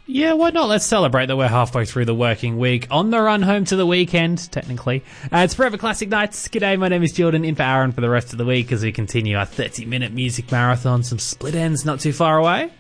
Yeah, why not? Let's celebrate that we're halfway through the working week, on the run home to the weekend, technically. It's Forever Classic Nights. G'day, my name is Jordan, in for Aaron for the rest of the week as we continue our 30-minute music marathon. Some split ends not too far away.